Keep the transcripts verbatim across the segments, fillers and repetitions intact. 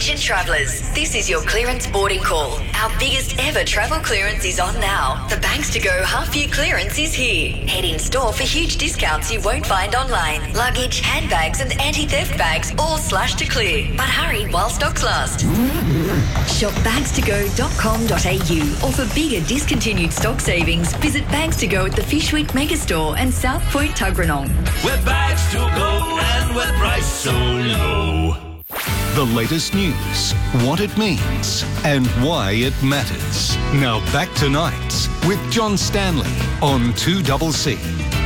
Attention travellers, this is your clearance boarding call. Our biggest ever travel clearance is on now. The Banks to Go half-year clearance is here. Head in store for huge discounts you won't find online. Luggage, handbags and anti-theft bags all slashed to clear. But hurry while stocks last. Shop bags to go dot com dot a u or for bigger discontinued stock savings, visit Bags to Go at the Fishwick Megastore and South Point Tuggeranong. We're bags to go and we're priced so low. The latest news, what it means, and why it matters. Now back to Nights with John Stanley on two C C.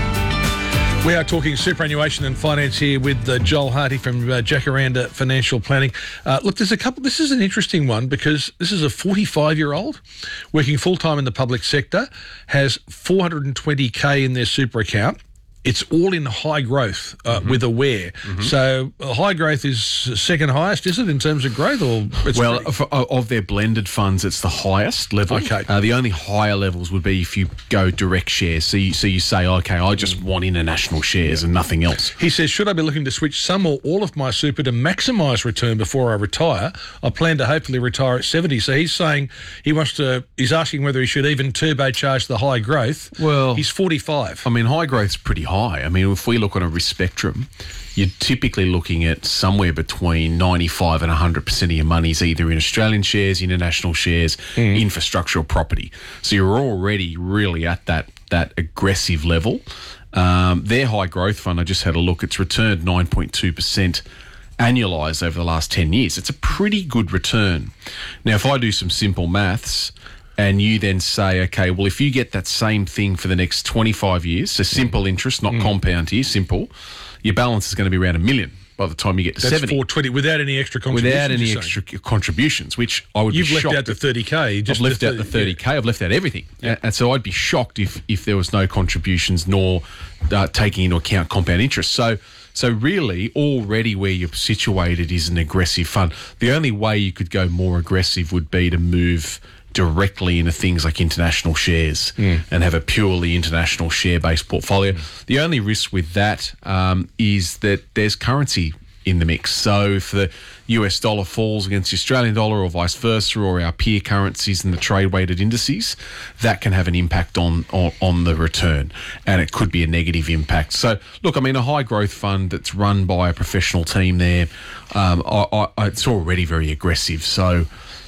We are talking superannuation and finance here with uh, Joel Hardy from uh, Jacaranda Financial Planning. Uh, look, there's a couple. This is an interesting one because this is a forty-five-year-old working full-time in the public sector, has four hundred twenty K in their super account. It's all in high growth uh, mm-hmm. with Aware. Mm-hmm. So uh, high growth is second highest, is it, in terms of growth? Or it's well, pretty... for, of their blended funds, it's the highest level. Okay. Uh, the only higher levels would be if you go direct shares. So you, so you say, okay, I just want international shares yeah. and nothing else. He says, should I be looking to switch some or all of my super to maximise return before I retire? I plan to hopefully retire at seventy. So he's saying he wants to, he's asking whether he should even turbocharge the high growth. Well, he's forty-five. I mean, high growth's pretty high. I mean, if we look on a risk spectrum, you're typically looking at somewhere between ninety-five and one hundred percent of your money's either in Australian shares, international shares, mm. infrastructure or property. So you're already really at that that aggressive level. Um, their high growth fund, I just had a look, it's returned nine point two percent annualised over the last ten years. It's a pretty good return. Now, if I do some simple maths, and you then say, okay, well, if you get that same thing for the next twenty-five years, so simple interest, not mm. compound here, simple, your balance is going to be around a million by the time you get to That's seventy. four twenty without any extra contributions. Without any extra saying. contributions, which I would You've be shocked. You've left out the thirty K. Just I've left the thirty, out the thirty K. Yeah. I've left out everything. Yeah. And so I'd be shocked if, if there was no contributions nor uh, taking into account compound interest. So So really, already where you're situated is an aggressive fund. The only way you could go more aggressive would be to move directly into things like international shares mm. and have a purely international share-based portfolio. Mm. The only risk with that um, is that there's currency in the mix. So if the U S dollar falls against the Australian dollar or vice versa, or our peer currencies and the trade-weighted indices, that can have an impact on, on, on the return, and it could be a negative impact. So, look, I mean, a high-growth fund that's run by a professional team there, um, I, I, it's already very aggressive. So,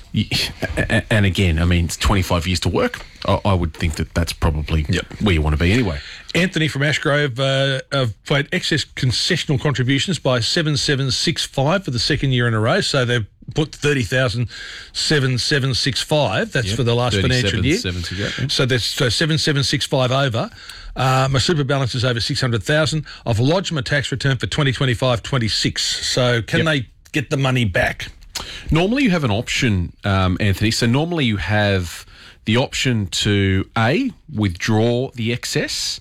and again, I mean, it's twenty-five years to work. I would think that that's probably yep. where you want to be anyway. Anthony from Ashgrove uh, have paid excess concessional contributions by seven seven six five for the second year in a row. So they've put thirty thousand seven seven six five. That's yep. for the last financial year. Yeah. So that's so seven seven six five over. Uh, my super balance is over six hundred thousand. I've lodged my tax return for twenty twenty-five twenty-six. So can yep. they get the money back? Normally you have an option, um, Anthony. So normally you have the option to, A, withdraw the excess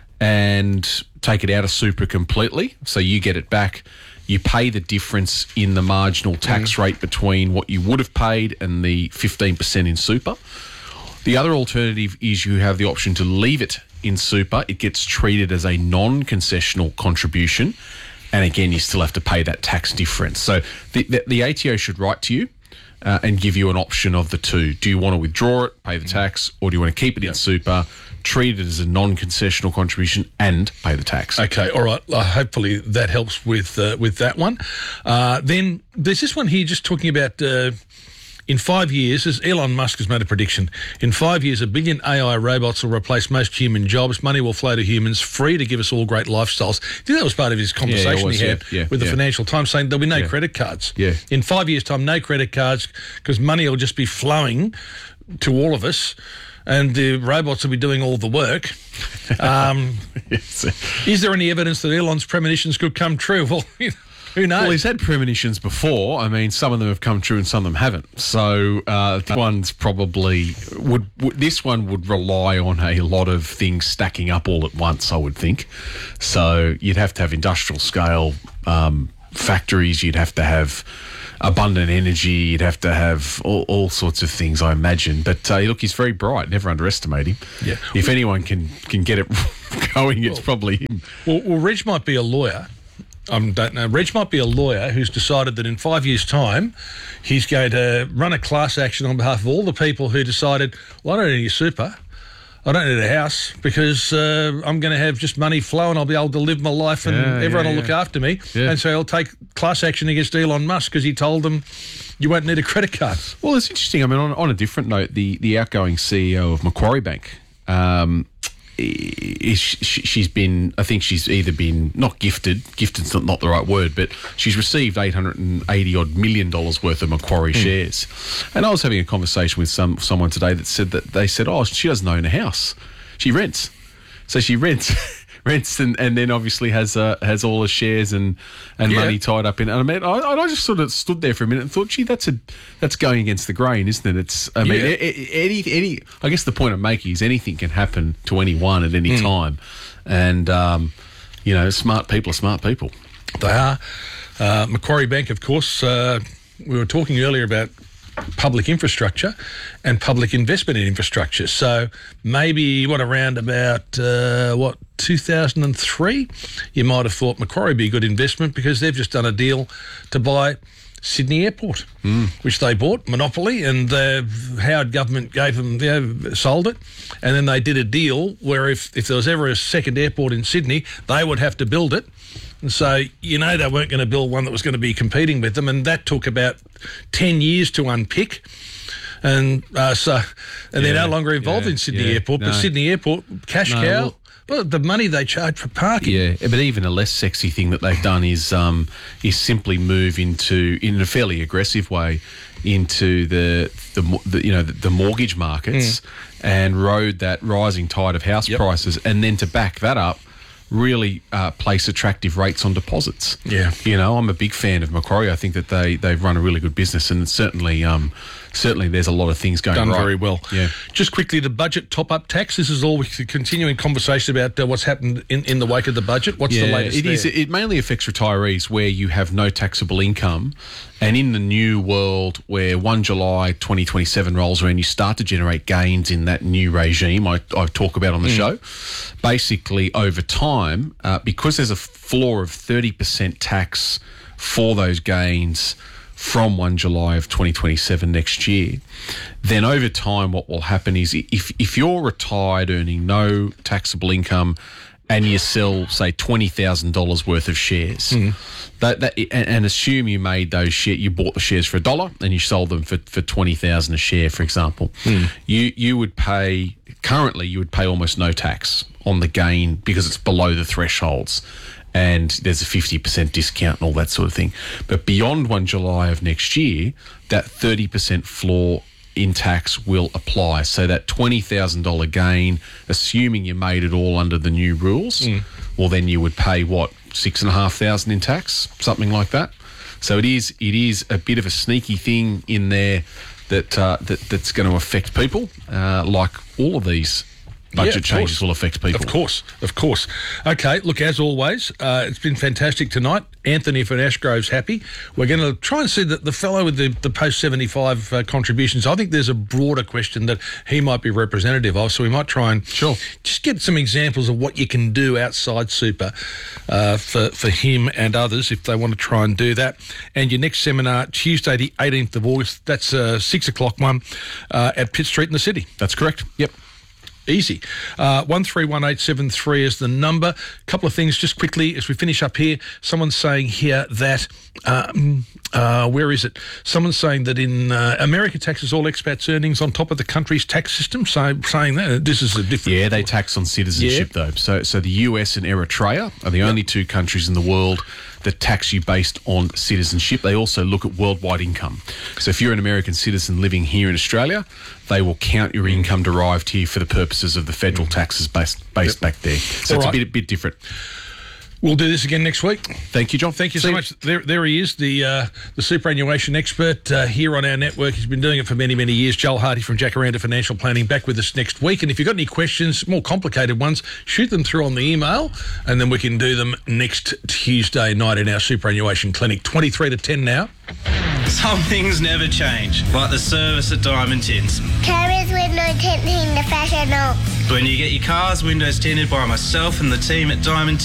and take it out of super completely. So you get it back. You pay the difference in the marginal tax mm. rate between what you would have paid and the fifteen percent in super. The other alternative is you have the option to leave it in super. It gets treated as a non-concessional contribution. And again, you still have to pay that tax difference. So the, the, the A T O should write to you uh, and give you an option of the two. Do you want to withdraw it, pay the tax, or do you want to keep it yep. in super, treat it as a non-concessional contribution and pay the tax? Okay, all right. Uh, hopefully that helps with uh, with that one. Uh, then there's this one here just talking about... Uh, In five years, as Elon Musk has made a prediction, in five years, a billion A I robots will replace most human jobs. Money will flow to humans, free to give us all great lifestyles. I think that was part of his conversation yeah, was, he had yeah, yeah, with the yeah. Financial Times, saying there'll be no yeah. credit cards. Yeah. In five years' time, no credit cards, because money will just be flowing to all of us, and the robots will be doing all the work. Um, yes. Is there any evidence that Elon's premonitions could come true? Well, you know, who knows? Well, he's had premonitions before. I mean, some of them have come true and some of them haven't. So uh, this one's probably would, would this one would rely on a lot of things stacking up all at once, I would think. So you'd have to have industrial scale um, factories. You'd have to have abundant energy. You'd have to have all, all sorts of things, I imagine. But uh, look, he's very bright. Never underestimate him. Yeah. If anyone can can get it going, it's well, probably him. Well, well, Reg might be a lawyer. I don't know. Reg might be a lawyer who's decided that in five years' time, he's going to run a class action on behalf of all the people who decided, well, I don't need any super. I don't need a house because uh, I'm going to have just money flow and I'll be able to live my life and Yeah, everyone yeah, will yeah. look after me. Yeah. And so he'll take class action against Elon Musk because he told them you won't need a credit card. Well, it's interesting. I mean, on, on a different note, the, the outgoing C E O of Macquarie Bank, um, is, she, she's been, I think she's either been, not gifted, gifted's not, not the right word, but she's received eight hundred eighty odd million dollars worth of Macquarie mm. shares. And I was having a conversation with some someone today that said that they said, oh, she doesn't own a house. She rents. So she rents. Rents and, and then obviously has uh, has all her shares and, and Yeah. money tied up in it. And I mean, I, I just sort of stood there for a minute and thought, gee, that's a that's going against the grain, isn't it? It's I mean, Yeah. a- a- any any. I guess the point I'm making is anything can happen to anyone at any time, and um, you know, smart people are smart people. They are. Uh, Macquarie Bank, of course, uh, we were talking earlier about public infrastructure and public investment in infrastructure. So maybe, what, around about, uh, what, two thousand three, you might have thought Macquarie would be a good investment because they've just done a deal to buy Sydney Airport, mm. which they bought, monopoly, and the Howard government gave them, you know, sold it. And then they did a deal where if, if there was ever a second airport in Sydney, they would have to build it. And so, you know, they weren't going to build one that was going to be competing with them. And that took about ten years to unpick. And uh, so, and Yeah, they're no longer involved yeah, in Sydney yeah, Airport, but no. Sydney Airport, cash No, cow. well- Well, the money they charge for parking. Yeah, but even a less sexy thing that they've done is um, is simply move into, in a fairly aggressive way, into the the, mo- the you know the, the mortgage markets Mm. and rode that rising tide of house Yep. prices, and then to back that up, really uh, place attractive rates on deposits. Yeah. You know, I'm a big fan of Macquarie. I think that they they've run a really good business, and certainly um, certainly there's a lot of things going Done right. very well. Yeah. Just quickly, the budget top-up tax. This is all we continuing conversation about uh, what's happened in, in the wake of the budget. What's the latest it there? is. It mainly affects retirees where you have no taxable income, and in the new world where first of July twenty twenty-seven rolls around, you start to generate gains in that new regime I, I talk about on the show. Basically, over time, uh, because there's a floor of thirty percent tax for those gains from first of July of twenty twenty-seven next year, then over time what will happen is if if you're retired earning no taxable income and you sell, say, twenty thousand dollars worth of shares, mm. that, that and, and assume you made those shares, you bought the shares for a dollar and you sold them for, for twenty thousand dollars a share, for example, mm. you you would pay, currently you would pay almost no tax on the gain because it's below the thresholds. And there's a fifty percent discount and all that sort of thing. But beyond first of July of next year, that thirty percent floor in tax will apply. So that twenty thousand dollars gain, assuming you made it all under the new rules, mm. well, then you would pay, what, six thousand five hundred dollars in tax, something like that. So it is it is a bit of a sneaky thing in there that, uh, that that's going to affect people, uh, like all of these budget Yeah, of changes course. will affect people. Of course, of course. Okay, look, as always, uh, it's been fantastic tonight. Anthony from Ashgrove's happy. We're going to try and see that the fellow with the, the post seventy-five uh, contributions, I think there's a broader question that he might be representative of, so we might try and Sure. just get some examples of what you can do outside super uh, for, for him and others if they want to try and do that. And your next seminar, Tuesday the eighteenth of August, that's a six o'clock one uh, at Pitt Street in the city. That's correct. Yep. Easy. Uh, one three one eight seven three is the number. A couple of things just quickly as we finish up here. Someone's saying here that, um, uh, where is it? Someone's saying that in uh, America taxes all expats' earnings on top of the country's tax system. So saying that this is a different... Yeah, they tax on citizenship Yeah. though. So, so the U S and Eritrea are the only two countries in the world that tax you based on citizenship. They also look at worldwide income. So if you're an American citizen living here in Australia, they will count your income derived here for the purposes of the federal taxes based based Yep. back there. So All it's right. a bit, a bit different. We'll do this again next week. Thank you, John. Thank you See so much. There, there he is, the uh, the superannuation expert uh, here on our network. He's been doing it for many, many years. Joel Hardy from Jacaranda Financial Planning back with us next week. And if you've got any questions, more complicated ones, shoot them through on the email, and then we can do them next Tuesday night in our superannuation clinic. twenty-three to ten now. Some things never change, like the service at Diamond Tints. Carers with no tinting the fashion. When you get your car's windows tinted by myself and the team at Diamond